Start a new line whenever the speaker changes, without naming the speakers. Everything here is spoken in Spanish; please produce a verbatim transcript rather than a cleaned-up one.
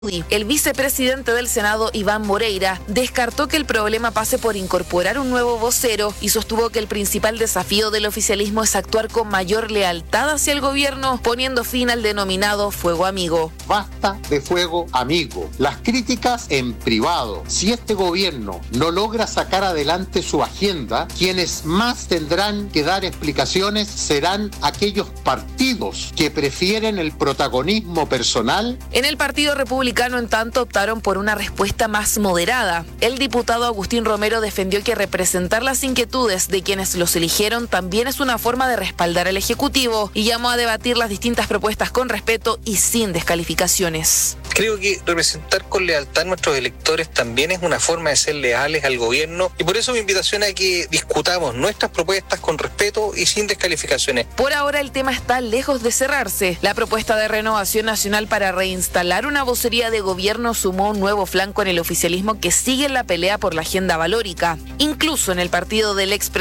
El vicepresidente del Senado, Iván Moreira, descartó que el problema pase por incorporar un nuevo vocero y sostuvo que el principal desafío del oficialismo es actuar con mayor lealtad hacia el gobierno, poniendo fin al denominado fuego amigo.
Basta de fuego amigo. Las críticas en privado. Si este gobierno no logra sacar adelante su agenda, quienes más tendrán que dar explicaciones serán aquellos partidos que prefieren el protagonismo personal.
En el Partido Republicano, en tanto, optaron por una respuesta más moderada. El diputado Agustín Romero defendió que representar las inquietudes de quienes los eligieron también es una forma de respaldar al Ejecutivo y llamó a debatir las distintas propuestas con respeto y sin descalificaciones.
Creo que representar con lealtad a nuestros electores también es una forma de ser leales al gobierno y por eso mi invitación a que discutamos nuestras propuestas con respeto y sin descalificaciones.
Por ahora el tema está lejos de cerrarse. La propuesta de Renovación Nacional para reinstalar una vocería de gobierno sumó un nuevo flanco en el oficialismo que sigue en la pelea por la agenda valórica. Incluso en el partido del ex